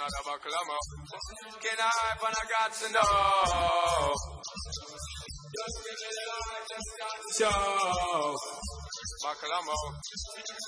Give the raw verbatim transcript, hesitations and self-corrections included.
another buckle of more. Can I and I got to know? Just give me the light, just got to show. Buckle of more.